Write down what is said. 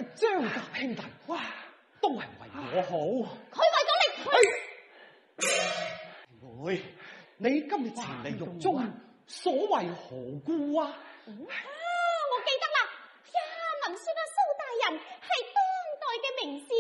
張家兄弟，哇，都係為我好。 佢為咗你， 妹，你今日前嚟獄中，所為何故啊？ 我記得啦，呀，聞說蘇大人係當代嘅名士